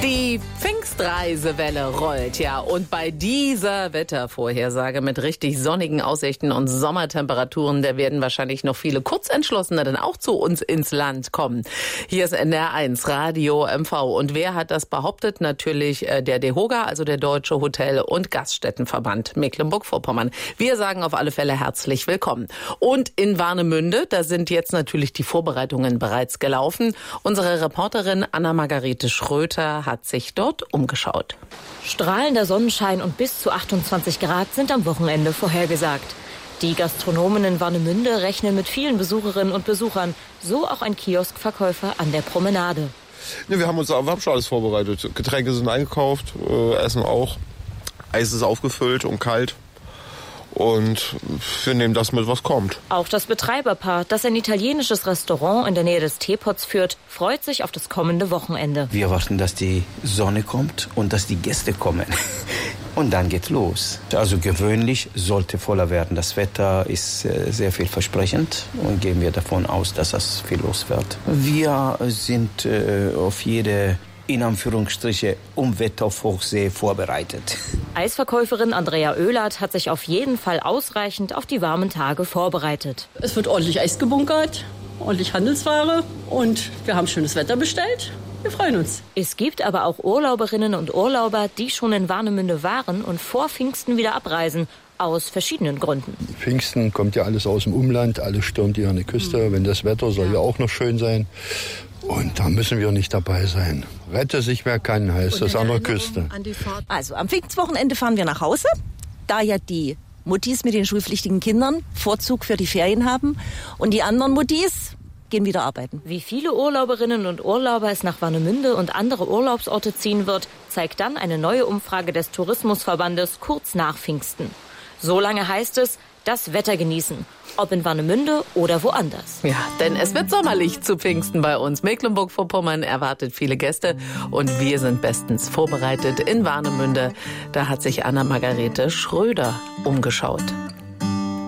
Die Pfingstreisewelle rollt, ja. Und bei dieser Wettervorhersage mit richtig sonnigen Aussichten und Sommertemperaturen, da werden wahrscheinlich noch viele Kurzentschlossene dann auch zu uns ins Land kommen. Hier ist NDR1 Radio MV. Und wer hat das behauptet? Natürlich der DEHOGA, also der Deutsche Hotel- und Gaststättenverband Mecklenburg-Vorpommern. Wir sagen auf alle Fälle herzlich willkommen. Und in Warnemünde, da sind jetzt natürlich die Vorbereitungen bereits gelaufen. Unsere Reporterin Anna-Margarete Schröter hat sich dort umgeschaut. Strahlender Sonnenschein und bis zu 28 Grad sind am Wochenende vorhergesagt. Die Gastronomen in Warnemünde rechnen mit vielen Besucherinnen und Besuchern, so auch ein Kioskverkäufer an der Promenade. Ja, wir haben schon alles vorbereitet. Getränke sind eingekauft, Essen auch. Eis ist aufgefüllt und kalt. Und wir nehmen das mit, was kommt. Auch das Betreiberpaar, das ein italienisches Restaurant in der Nähe des Teepots führt, freut sich auf das kommende Wochenende. Wir warten, dass die Sonne kommt und dass die Gäste kommen. Und dann geht's los. Also gewöhnlich sollte voller werden. Das Wetter ist sehr vielversprechend und gehen wir davon aus, dass das viel los wird. Wir sind auf jede, in Anführungsstriche, Unwetter auf Hochsee vorbereitet. Eisverkäuferin Andrea Oehlert hat sich auf jeden Fall ausreichend auf die warmen Tage vorbereitet. Es wird ordentlich Eis gebunkert, ordentlich Handelsware und wir haben schönes Wetter bestellt. Wir freuen uns. Es gibt aber auch Urlauberinnen und Urlauber, die schon in Warnemünde waren und vor Pfingsten wieder abreisen. Aus verschiedenen Gründen. Pfingsten kommt ja alles aus dem Umland, alles stürmt hier an die Küste. Wenn das Wetter soll ja auch noch schön sein. Und da müssen wir nicht dabei sein. Rette sich wer kann, heißt das an der Küste. Also am Pfingstwochenende fahren wir nach Hause, da ja die Muttis mit den schulpflichtigen Kindern Vorzug für die Ferien haben. Und die anderen Muttis gehen wieder arbeiten. Wie viele Urlauberinnen und Urlauber es nach Warnemünde und andere Urlaubsorte ziehen wird, zeigt dann eine neue Umfrage des Tourismusverbandes kurz nach Pfingsten. So lange heißt es, das Wetter genießen. Ob in Warnemünde oder woanders. Ja, denn es wird sommerlich zu Pfingsten bei uns. Mecklenburg-Vorpommern erwartet viele Gäste und wir sind bestens vorbereitet in Warnemünde. Da hat sich Anna-Margarete Schröder umgeschaut.